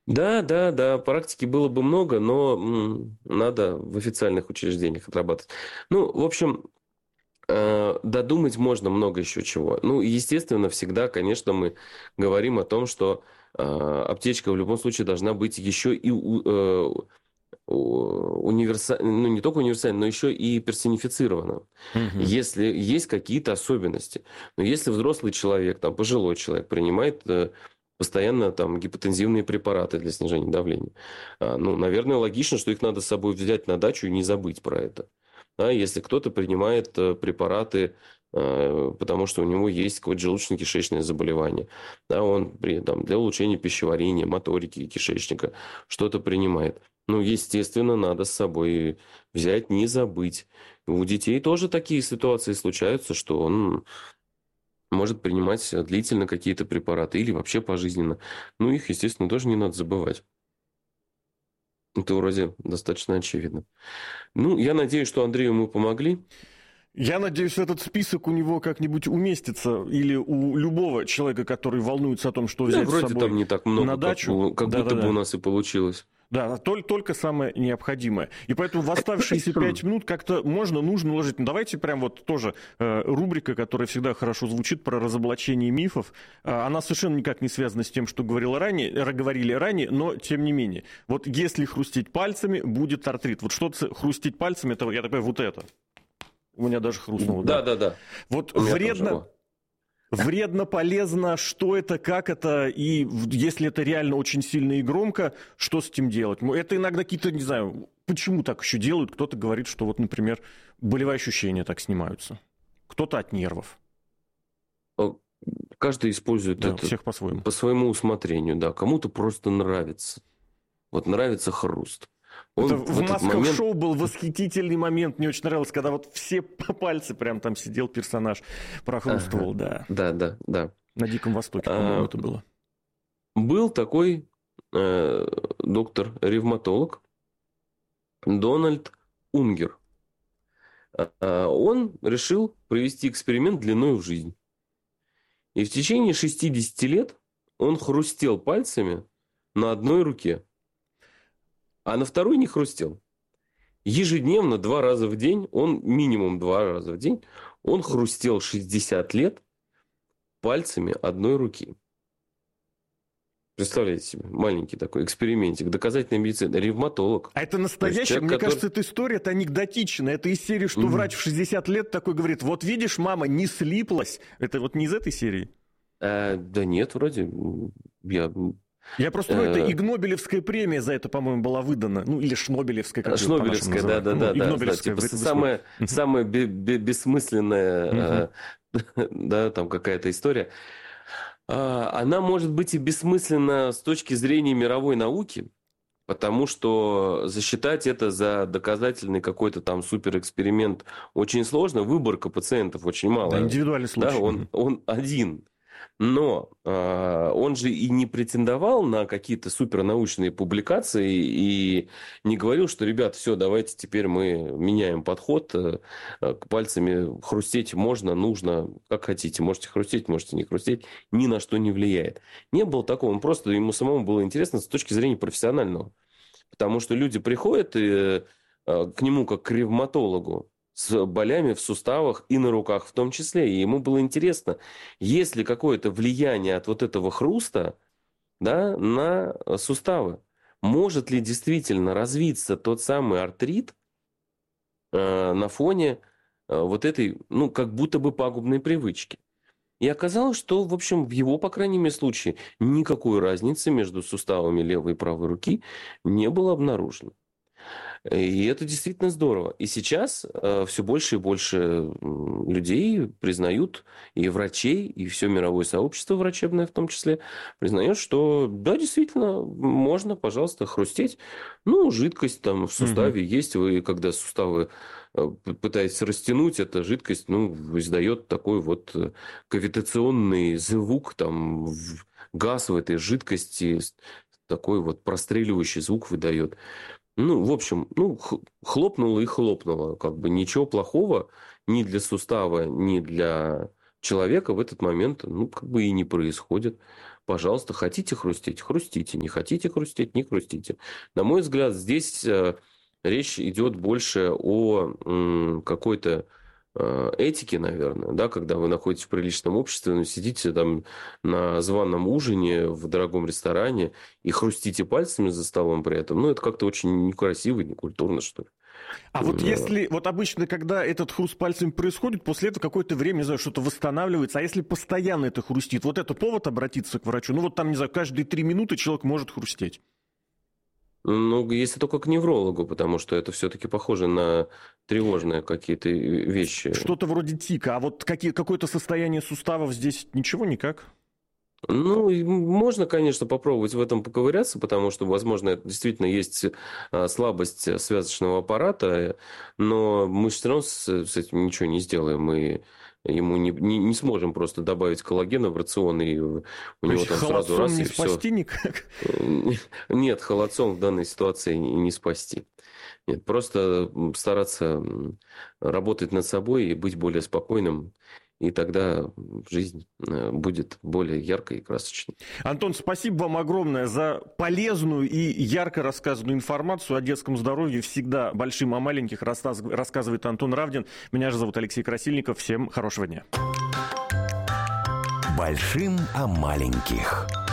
Да, да, да, практики было бы много, но надо в официальных учреждениях отрабатывать. Ну, в общем, додумать можно много еще чего. Ну, естественно, всегда, конечно, мы говорим о том, что аптечка в любом случае должна быть еще и ну, не только универсальна, но еще и персонифицирована. Мгм. Если есть какие-то особенности. Но если взрослый человек, там, пожилой человек принимает постоянно там гипотензивные препараты для снижения давления, ну, наверное, логично, что их надо с собой взять на дачу и не забыть про это. Да, если кто-то принимает препараты, потому что у него есть какое-то желудочно-кишечное заболевание, да, он там, для улучшения пищеварения, моторики кишечника что-то принимает. Ну, естественно, надо с собой взять, не забыть. У детей тоже такие ситуации случаются, что он может принимать длительно какие-то препараты или вообще пожизненно. Ну, их, естественно, тоже не надо забывать. Это вроде достаточно очевидно. Ну, я надеюсь, что Андрею мы помогли. Я надеюсь, этот список у него как-нибудь уместится, или у любого человека, который волнуется о том, что Да, взять с вроде там собой не так на много, дачу. как будто бы у Да-да-да. нас и получилось. Да, только самое необходимое. И поэтому в оставшиеся 5 минут как-то нужно уложить. Ну, давайте прям вот тоже рубрика, которая всегда хорошо звучит, про разоблачение мифов. Она совершенно никак не связана с тем, что говорили ранее, но тем не менее. Вот если хрустеть пальцами, будет артрит. Вот что-то хрустеть пальцами, это, я такой, вот это. У меня даже хрустнуло, Да, да. да, да. Вот У меня тоже. вредно, полезно, что это, как это, и если это реально очень сильно и громко, что с этим делать? Это иногда какие-то, не знаю, почему так еще делают, кто-то говорит, что вот, например, болевые ощущения так снимаются, кто-то от нервов, Каждый использует да, у это всех по-своему. по своему усмотрению, да. Кому-то просто нравится. Вот нравится хруст. Это Он в в этот момент... Масков-шоу был восхитительный момент, мне очень нравилось, когда вот все пальцы прям там сидел персонаж, Ага. прохрустывал, да. Да, да, да. На Диком Востоке, по-моему, А, это было. Был такой доктор-ревматолог Дональд Унгер. Он решил провести эксперимент длиной в жизнь. И в течение 60 лет он хрустел пальцами на одной руке, а на второй не хрустел. Ежедневно, 2 раза в день, минимум 2 раза в день, он хрустел 60 лет пальцами одной руки. Представляете себе, маленький такой экспериментик, доказательная медицина, ревматолог. А это То есть настоящее, человек, мне который... кажется, эта история, это анекдотичная. Это из серии, что врач в 60 лет такой говорит, вот видишь, мама, не слиплась. Это вот не из этой серии? Да нет, вроде. Я... Я просто думаю, это э, Игнобелевская премия за это, по-моему, была выдана. Ну, или Шнобелевская, как ее по-нашему Шнобелевская, да, называют. да, Ну, да, да, да, Игнобелевская типа в Москве. самая бессмысленная, да, там какая-то история. Она может быть и бессмысленна с точки зрения мировой науки, потому что засчитать это за доказательный какой-то там суперэксперимент очень сложно. Выборка пациентов очень Да, малая. индивидуальный Да, случай. он один. Но он же и не претендовал на какие-то супернаучные публикации и не говорил, что, ребят, все, давайте теперь мы меняем подход. Пальцами хрустеть можно, нужно, как хотите. Можете хрустеть, можете не хрустеть. Ни на что не влияет. Не было такого. Он просто, ему самому было интересно с точки зрения профессионального. Потому что люди приходят к нему как к ревматологу с болями в суставах и на руках в том числе. И ему было интересно, есть ли какое-то влияние от вот этого хруста, да, на суставы. Может ли действительно развиться тот самый артрит на фоне вот этой, ну, как будто бы пагубной привычки. И оказалось, что, в общем, в его, по крайней мере, случае никакой разницы между суставами левой и правой руки не было обнаружено. И это действительно здорово. И сейчас все больше и больше людей признают, и врачей, и все мировое сообщество врачебное в том числе, признает, что да, действительно, можно, пожалуйста, хрустеть. Ну, жидкость там в Мгм. суставе есть. Вы, когда суставы пытаетесь растянуть, эта жидкость, ну, издает такой вот кавитационный звук, там, газ в этой жидкости, такой вот простреливающий звук выдает. Ну, в общем, ну, хлопнуло и хлопнуло. Как бы ничего плохого ни для сустава, ни для человека в этот момент, ну, как бы и не происходит. Пожалуйста, хотите хрустеть, хрустите, не хотите хрустеть, не хрустите. На мой взгляд, здесь речь идет больше о какой-то этике, наверное, да, когда вы находитесь в приличном обществе, но сидите там на званом ужине в дорогом ресторане и хрустите пальцами за столом при этом, ну, это как-то очень некрасиво, некультурно, что ли. А вот если, вот обычно, когда этот хруст пальцами происходит, после этого какое-то время, не знаю, что-то восстанавливается, а если постоянно это хрустит, вот это повод обратиться к врачу? Ну, вот там, не знаю, каждые 3 минуты человек может хрустеть. Ну, если только к неврологу, потому что это все-таки похоже на тревожные какие-то вещи. Что-то вроде тика, а вот какое-то состояние суставов здесь ничего, никак? Ну, можно, конечно, попробовать в этом поковыряться, потому что, возможно, это действительно есть слабость связочного аппарата, но мы все равно с этим ничего не сделаем. Мы ему не сможем просто добавить коллагена в рацион, и у него там сразу раз, не и все. спасти никак? Нет, холодцом в данной ситуации не спасти. Нет, просто стараться работать над собой и быть более спокойным, и тогда жизнь будет более яркой и красочной. Антон, спасибо вам огромное за полезную и ярко рассказанную информацию о детском здоровье. Всегда большим о маленьких рассказывает Антон Равдин. Меня же зовут Алексей Красильников. Всем хорошего дня. Большим о маленьких.